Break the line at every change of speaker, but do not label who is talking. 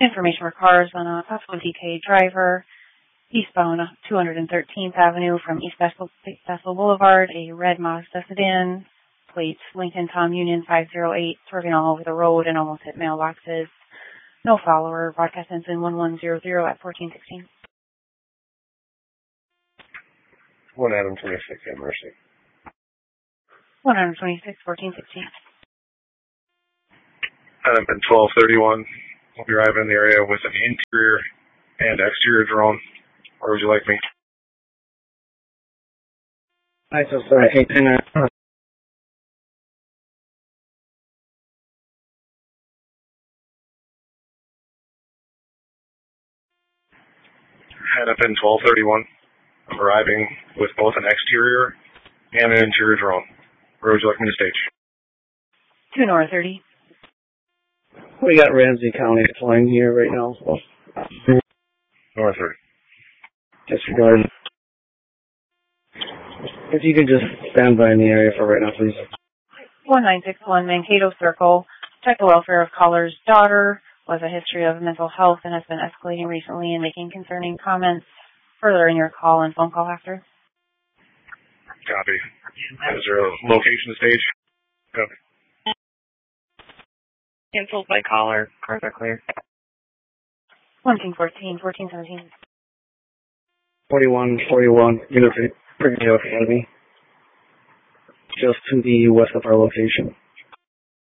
Information for cars on a possible DK driver, eastbound 213th Avenue from East Bethel Boulevard, a red Mazda sedan, plates Lincoln Tom Union 508, swerving all over the road and almost hit mailboxes. No follower. Broadcast ends in 1100 at 1416.
1 Adam 26 at Mercy.
126, 1416.
Adam at 1231. We'll be arriving in the area with an interior and exterior drone. Where would you like me?
Hi, so sorry. Hey,
Head up in 1231. I'm arriving with both an exterior and an interior drone. Where would you like me to stage?
2 North 30.
We got Ramsey County flying here right now. So.
North 30.
Disregard. If you could just stand by in the area for right now, please.
1961 Mankato Circle. Check the welfare of caller's daughter. Was a history of mental health and has been escalating recently and making concerning comments. Further in your call and phone call after.
Copy. Is there a location to stage? Copy.
Canceled by caller. Cars are clear.
1 King 14, 1417.
4141. Unit 3. Bring me out for me. Just to the west of our location.